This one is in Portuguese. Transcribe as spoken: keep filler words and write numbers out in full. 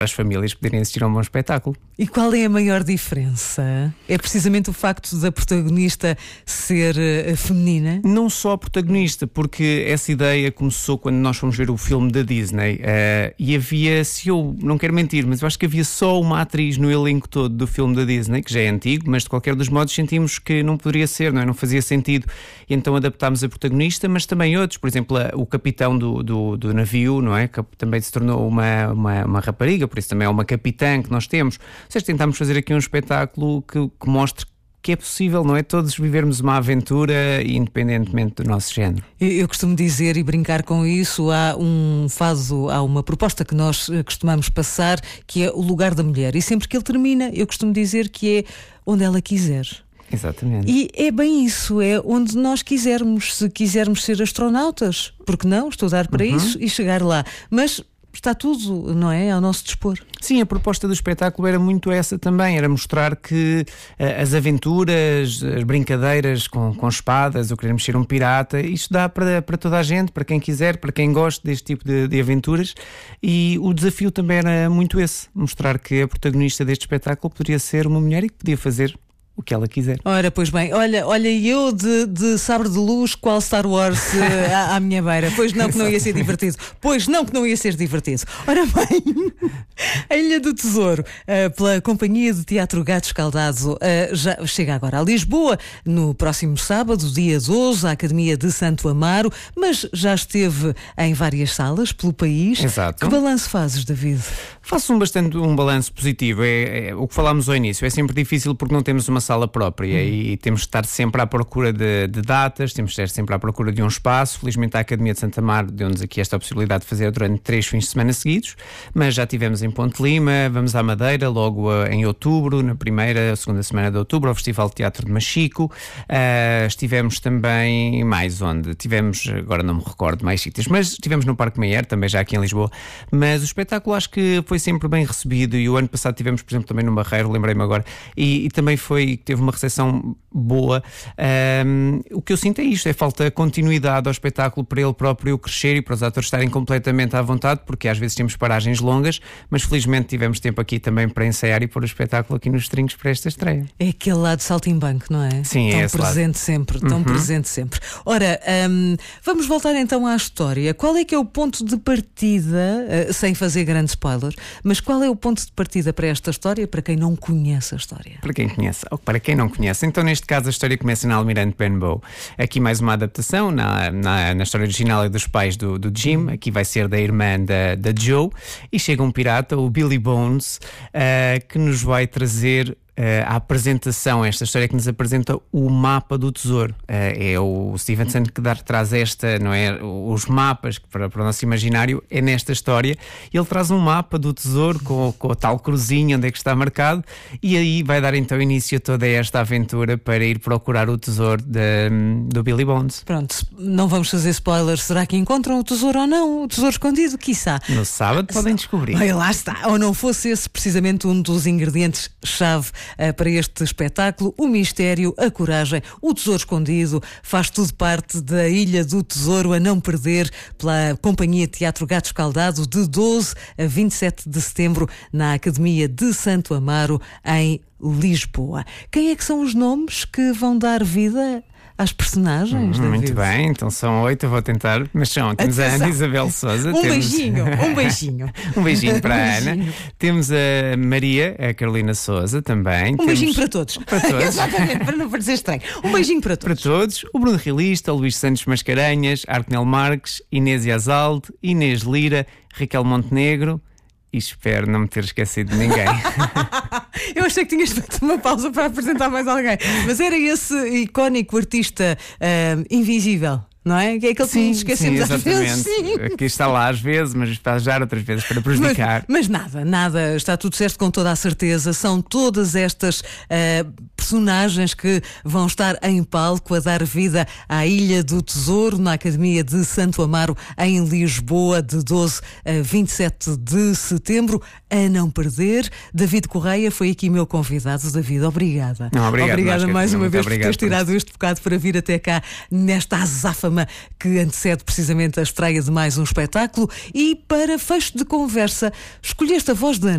as famílias poderem assistir a um bom espetáculo. E qual é a maior diferença? É precisamente o facto da protagonista ser uh, feminina? Não só a protagonista, porque essa ideia começou quando nós fomos ver o filme da Disney uh, e havia, se eu não quero mentir, mas eu acho que havia só uma atriz no elenco todo do filme da Disney, que já é antigo, mas de qualquer dos modos sentimos que não poderia ser, não é? Não fazia sentido. E então adaptámos a protagonista, mas também outros, por exemplo, a, o capitão do, do, do navio, não é? Que também se tornou uma, uma, uma rapariga, por isso também é uma capitã que nós temos. Ou seja, tentámos fazer aqui um espetáculo que, que mostre que é possível, não é? Todos vivermos uma aventura independentemente do nosso género. Eu, eu costumo dizer e brincar com isso, há um fado, há uma proposta que nós costumamos passar, que é o lugar da mulher. E sempre que ele termina, eu costumo dizer que é onde ela quiser. Exatamente. E é bem isso, é onde nós quisermos. Se quisermos ser astronautas, porque não? Estudar para uhum. isso e chegar lá. Mas está tudo, não é? Ao nosso dispor. Sim, a proposta do espetáculo era muito essa também, era mostrar que uh, as aventuras, as brincadeiras com, com espadas, ou queremos ser um pirata, isto dá para, para toda a gente, para quem quiser, para quem gosta deste tipo de, de aventuras, e o desafio também era muito esse, mostrar que a protagonista deste espetáculo poderia ser uma mulher e que podia fazer o que ela quiser. Ora, pois bem, olha, olha eu de, de sabre de luz, qual Star Wars uh, à, à minha beira. Pois não que não ia ser divertido. Pois não que não ia ser divertido. Ora bem, a Ilha do Tesouro, uh, pela Companhia de Teatro Gato Escaldado, uh, já chega agora a Lisboa, no próximo sábado, dia doze, à Academia de Santo Amaro, mas já esteve em várias salas pelo país. Exato. Que balanço fazes, David? Faço um bastante um balanço positivo. É, é o que falámos ao início. É sempre difícil porque não temos uma sala própria hum. e temos de estar sempre à procura de, de datas, temos de estar sempre à procura de um espaço. Felizmente a Academia de Santo Amaro deu-nos aqui esta possibilidade de fazer durante três fins de semana seguidos, mas já tivemos em Ponte Lima, vamos à Madeira logo uh, em outubro, na primeira, segunda semana de outubro, ao Festival de Teatro de Machico. Uh, estivemos também mais onde? Tivemos, agora não me recordo mais sítios, mas estivemos no Parque Mayer, também já aqui em Lisboa. Mas o espetáculo acho que foi sempre bem recebido e o ano passado tivemos, por exemplo, também no Barreiro, lembrei-me agora, e, e também foi, teve uma recepção boa. Um, o que eu sinto é isto, é falta de continuidade ao espetáculo para ele próprio crescer e para os atores estarem completamente à vontade, porque às vezes temos paragens longas, mas felizmente tivemos tempo aqui também para ensaiar e pôr o espetáculo aqui nos trinhos para esta estreia. É aquele lado de saltimbanco, não é? Sim, tão é esse presente lado. sempre, tão uhum. presente sempre. Ora, um, vamos voltar então à história. Qual é que é o ponto de partida, uh, sem fazer grande spoiler, mas qual é o ponto de partida para esta história, para quem não conhece a história? Para quem conhece, ou para quem não conhece, então neste caso a história começa na Almirante Benbow. Aqui mais uma adaptação, na, na, na história original é dos pais do, do Jim, aqui vai ser da irmã da, da Joe, e chega um pirata, o Billy Bones, uh, que nos vai trazer Uh, a apresentação, esta história que nos apresenta o mapa do tesouro. Uh, é o Stevenson que dá, traz esta, não é? Os mapas para, para o nosso imaginário, é nesta história. Ele traz um mapa do tesouro com, com a tal cruzinha onde é que está marcado, e aí vai dar então início a toda esta aventura para ir procurar o tesouro de, do Billy Bones. Pronto, não vamos fazer spoilers. Será que encontram o tesouro ou não? O tesouro escondido, quiçá. No sábado podem descobrir. Olha, lá está. Ou não fosse esse precisamente um dos ingredientes-chave Uh, para este espetáculo, o mistério, a coragem, o tesouro escondido, faz tudo parte da Ilha do Tesouro a não perder, pela Companhia Teatro Gato Escaldado, de doze a vinte e sete de setembro, na Academia de Santo Amaro, em Lisboa. Quem é que são os nomes que vão dar vida às personagens? Hum, muito bem, então são oito, eu vou tentar, mas são, temos a Ana Isabel Souza. Um temos... beijinho, um beijinho. um beijinho para um a beijinho. Ana. Temos a Maria, a Carolina Souza também. Um temos... beijinho para todos. Para todos. Exatamente, para não parecer estranho. Um beijinho para todos. Para todos. O Bruno Realista, o Luís Santos Mascarenhas, Arnel Marques, Inês Yazalde, Inês Lira, Raquel Montenegro. E espero não me ter esquecido de ninguém. Eu achei que tinhas feito uma pausa para apresentar mais alguém, mas era esse icónico artista uh, invisível, não é? Que é aquele que nos esquecemos sim, às vezes. Sim. Aqui está lá às vezes, mas para ajudar, outras vezes para prejudicar. Mas, mas nada, nada, está tudo certo com toda a certeza. São todas estas uh, personagens que vão estar em palco a dar vida à Ilha do Tesouro, na Academia de Santo Amaro, em Lisboa, de doze a vinte e sete de setembro. A não perder. David Correia foi aqui meu convidado. David, obrigada. Não, obrigado, obrigada mais uma vez por teres tirado este bocado para vir até cá nesta azáfama fama que antecede precisamente a estreia de mais um espetáculo. E para fecho de conversa, escolheste a voz da